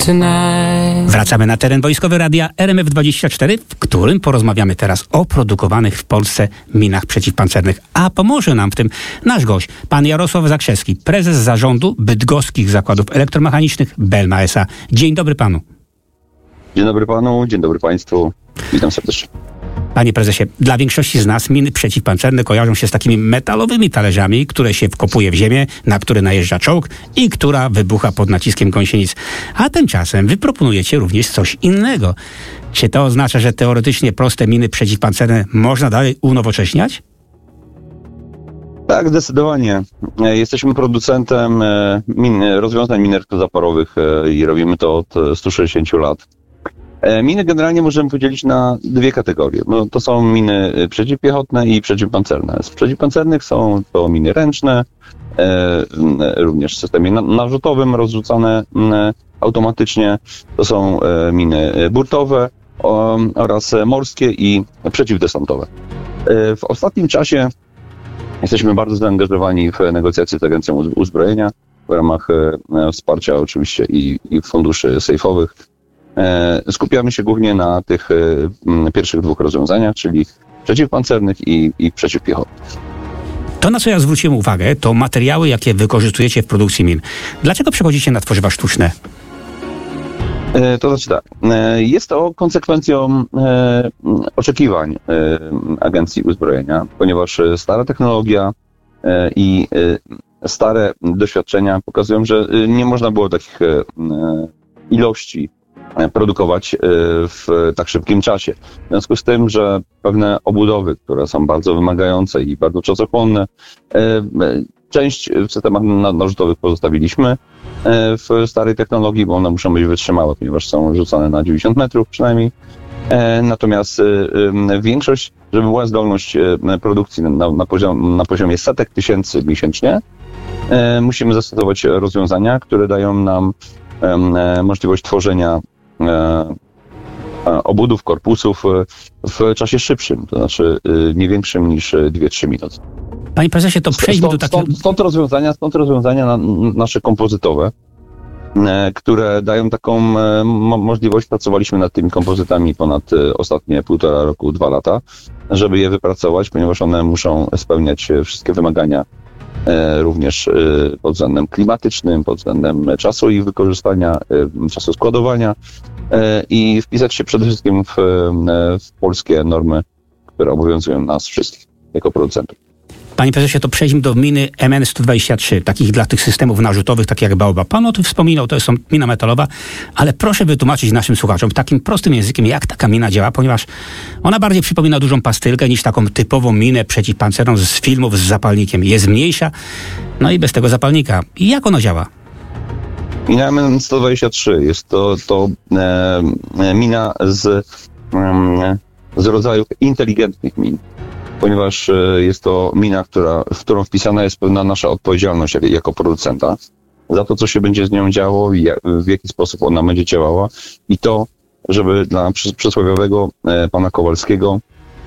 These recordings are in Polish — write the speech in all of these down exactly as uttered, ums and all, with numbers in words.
tonight. Wracamy na teren wojskowy radia R M F dwadzieścia cztery, w którym porozmawiamy teraz o produkowanych w Polsce minach przeciwpancernych. A pomoże nam w tym nasz gość, pan Jarosław Zakrzewski, prezes zarządu Bydgoskich Zakładów Elektromechanicznych Belma S A. Dzień dobry panu. Dzień dobry panu, dzień dobry państwu. Witam serdecznie. Panie prezesie, dla większości z nas miny przeciwpancerne kojarzą się z takimi metalowymi talerzami, które się wkopuje w ziemię, na które najeżdża czołg i która wybucha pod naciskiem gąsienic. A tymczasem wy proponujecie również coś innego. Czy to oznacza, że teoretycznie proste miny przeciwpancerne można dalej unowocześniać? Tak, zdecydowanie. Jesteśmy producentem min, rozwiązań minersko-zaporowych i robimy to od stu sześćdziesięciu lat. Miny generalnie możemy podzielić na dwie kategorie. No, to są miny przeciwpiechotne i przeciwpancerne. Z przeciwpancernych są to miny ręczne, e, również w systemie narzutowym rozrzucane e, automatycznie. To są e, miny burtowe o, oraz morskie i przeciwdesantowe. E, w ostatnim czasie jesteśmy bardzo zaangażowani w negocjacje z Agencją Uzbrojenia w ramach e, wsparcia oczywiście i, i funduszy sejfowych. Skupiamy się głównie na tych pierwszych dwóch rozwiązaniach, czyli przeciwpancernych i, i przeciwpiechotnych. To, na co ja zwróciłem uwagę, to materiały, jakie wykorzystujecie w produkcji min. Dlaczego przechodzicie na tworzywa sztuczne? To znaczy tak, jest to konsekwencją oczekiwań Agencji Uzbrojenia, ponieważ stara technologia i stare doświadczenia pokazują, że nie można było takich ilości produkować w tak szybkim czasie. W związku z tym, że pewne obudowy, które są bardzo wymagające i bardzo czasochłonne, część w systemach narzutowych pozostawiliśmy w starej technologii, bo one muszą być wytrzymałe, ponieważ są rzucane na dziewięćdziesiąt metrów przynajmniej. Natomiast większość, żeby była zdolność produkcji na, na, poziom, na poziomie setek tysięcy miesięcznie, musimy zastosować rozwiązania, które dają nam możliwość tworzenia obudów, korpusów w czasie szybszym, to znaczy nie większym niż dwie trzy minuty. Panie prezesie, to przejdźmy do takiego... Stąd, stąd rozwiązania, stąd rozwiązania na, nasze kompozytowe, które dają taką mo- możliwość. Pracowaliśmy nad tymi kompozytami ponad ostatnie półtora roku, dwa lata, żeby je wypracować, ponieważ one muszą spełniać wszystkie wymagania również pod względem klimatycznym, pod względem czasu ich wykorzystania, czasu składowania i wpisać się przede wszystkim w, w polskie normy, które obowiązują nas wszystkich jako producentów. Panie prezesie, to przejdźmy do miny M N sto dwadzieścia trzy, takich dla tych systemów narzutowych, tak jak Baobab. Pan o tym wspominał, to jest mina metalowa, ale proszę wytłumaczyć naszym słuchaczom takim prostym językiem, jak taka mina działa, ponieważ ona bardziej przypomina dużą pastylkę niż taką typową minę przeciwpancerną z filmów z zapalnikiem. Jest mniejsza, no i bez tego zapalnika. I jak ona działa? Mina M N sto dwadzieścia trzy jest to, to e, mina z, e, z rodzaju inteligentnych min, ponieważ jest to mina, która, w którą wpisana jest pewna nasza odpowiedzialność jako producenta za to, co się będzie z nią działo i w jaki sposób ona będzie działała i to, żeby dla przysłowiowego e, pana Kowalskiego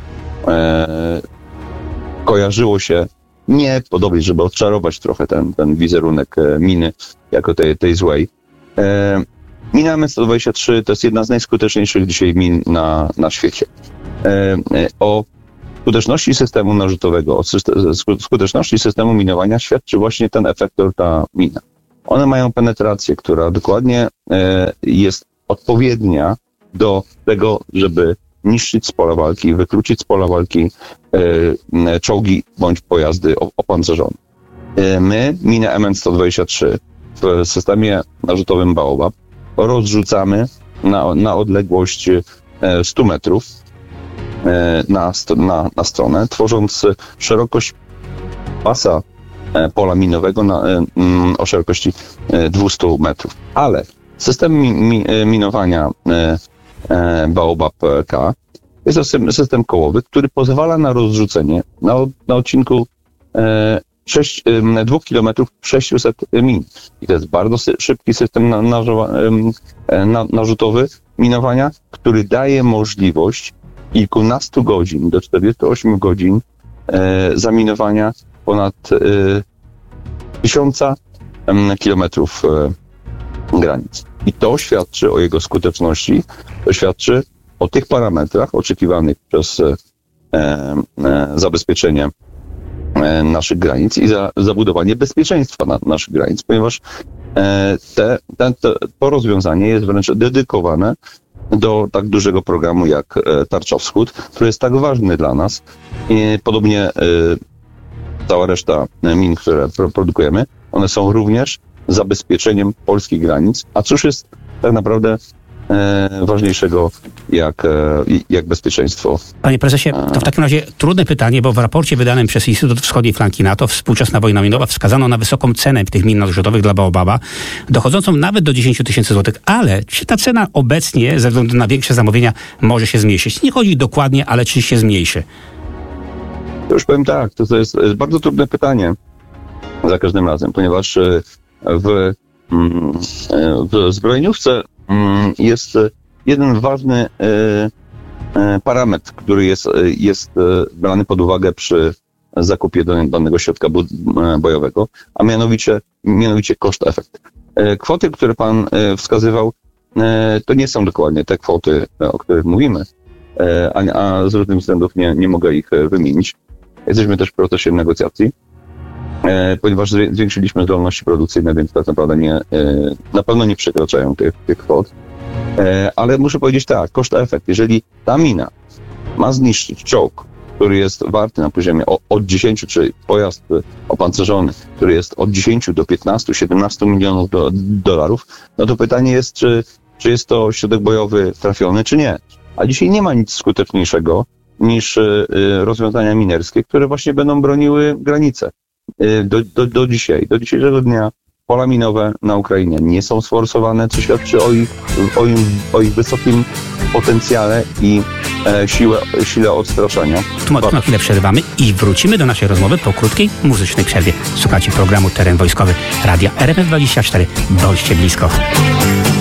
e, kojarzyło się nie podobnie, żeby odczarować trochę ten, ten wizerunek e, miny jako tej, tej złej. E, mina M N sto dwadzieścia trzy to jest jedna z najskuteczniejszych dzisiaj min na, na świecie. E, e, o skuteczności systemu narzutowego, o skuteczności systemu minowania świadczy właśnie ten efektor, ta mina. One mają penetrację, która dokładnie e, jest odpowiednia do tego, żeby niszczyć z pola walki, wykluczyć z pola walki e, czołgi bądź pojazdy opancerzone. E, my minę M N sto dwadzieścia trzy w systemie narzutowym Baobab rozrzucamy na, na odległość e, stu metrów Na, na, na stronę, tworząc szerokość pasa pola minowego na, o szerokości dwieście metrów. Ale system mi, mi, minowania Baobab K jest to system, system kołowy, który pozwala na rozrzucenie na, na odcinku sześć, dwóch kilometrów sześćset min. I to jest bardzo szybki system na, na, na, narzutowy minowania, który daje możliwość kilkunastu godzin do czterdziestu ośmiu godzin e, zaminowania ponad e, tysiąca e, kilometrów granic. I to świadczy o jego skuteczności, to świadczy o tych parametrach oczekiwanych przez e, e, zabezpieczenie e, naszych granic i za zabudowanie bezpieczeństwa na, naszych granic, ponieważ e, te, te, te, to rozwiązanie jest wręcz dedykowane do tak dużego programu jak e, Tarcza Wschód, który jest tak ważny dla nas. I podobnie e, cała reszta min, które pro, produkujemy, one są również zabezpieczeniem polskich granic. A cóż jest tak naprawdę e, ważniejszego jak, e, jak bezpieczeństwo? Panie prezesie, to w takim razie trudne pytanie, bo w raporcie wydanym przez Instytut Wschodniej Flanki NATO Współczesna wojna minowa wskazano na wysoką cenę tych min narzutowych dla Baobaba, dochodzącą nawet do dziesięć tysięcy złotych. Ale czy ta cena obecnie, ze względu na większe zamówienia, może się zmniejszyć? Nie chodzi dokładnie, ale czy się zmniejszy? To już powiem tak, to, to jest, jest bardzo trudne pytanie za każdym razem, ponieważ w, w zbrojeniówce jest jeden ważny parametr, który jest, jest brany pod uwagę przy zakupie danego środka bojowego, a mianowicie, mianowicie koszt-efekt. Kwoty, które pan wskazywał, to nie są dokładnie te kwoty, o których mówimy, a, a z różnych względów nie, nie mogę ich wymienić. Jesteśmy też w procesie negocjacji, e, ponieważ zwiększyliśmy zdolności produkcyjne, więc tak naprawdę nie, e, na pewno nie przekraczają tych, tych kwot. E, ale muszę powiedzieć tak, koszt-efekt. Jeżeli ta mina ma zniszczyć czołg, który jest warty na poziomie o, od dziesięciu, czy pojazd opancerzony, który jest od dziesięciu do piętnastu, siedemnastu milionów do, dolarów, no to pytanie jest, czy, czy jest to środek bojowy trafiony, czy nie. A dzisiaj nie ma nic skuteczniejszego niż y, rozwiązania minerskie, które właśnie będą broniły granice. Y, do, do, do dzisiaj, do dzisiejszego dnia pola minowe na Ukrainie nie są sforsowane, co świadczy o ich, o ich, o ich wysokim potencjale i e, siłę, sile odstraszania. Tu na chwilę przerywamy i wrócimy do naszej rozmowy po krótkiej muzycznej przerwie. Słuchajcie programu Teren Wojskowy Radia R M F dwadzieścia cztery. Bądźcie blisko.